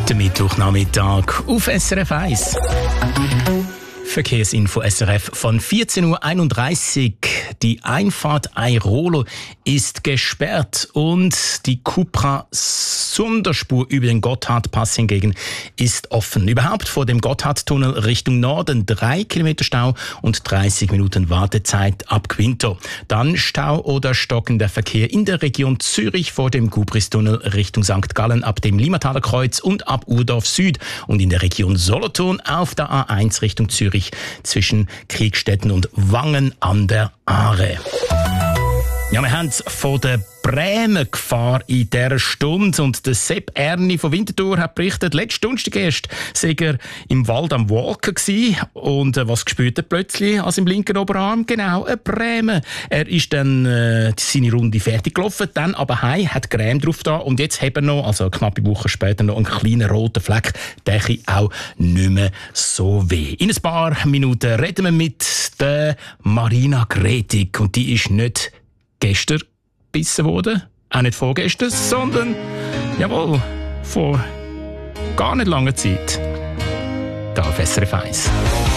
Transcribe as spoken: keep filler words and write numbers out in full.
Der Mittwochnachmittag auf S R F eins. Verkehrsinfo S R F von vierzehn Uhr einunddreißig. Die Einfahrt Airolo ist gesperrt und die Cupra-Sonderspur über den Gotthardpass hingegen ist offen. Überhaupt vor dem Gotthardtunnel Richtung Norden drei Kilometer Stau und dreißig Minuten Wartezeit ab Quinto. Dann Stau oder stockender Verkehr in der Region Zürich vor dem Gubristunnel Richtung Sankt Gallen ab dem Limmataler Kreuz und ab Urdorf Süd und in der Region Solothurn auf der A eins Richtung Zürich zwischen Kriegstetten und Wangen an der Aare. Ja, wir haben es von der Bremen-Gefahr in dieser Stunde. Und der Sepp Erni von Winterthur hat berichtet, letzten Donnerstag erst sei er im Wald am Walken gewesen. Und äh, was gespürt er plötzlich als im linken Oberarm? Genau, ein Bremen. Er ist dann äh, seine Runde fertig gelaufen, dann aber heim, hat Creme drauf da und jetzt hat er noch, also eine knappe Woche später, noch einen kleinen roten Fleck. Der kann auch nicht mehr so weh. In ein paar Minuten reden wir mit der Marina Gretig. Und die ist nicht gestern gebissen worden, auch nicht vorgestern, sondern, jawohl, vor gar nicht langer Zeit. Da auf S R F eins.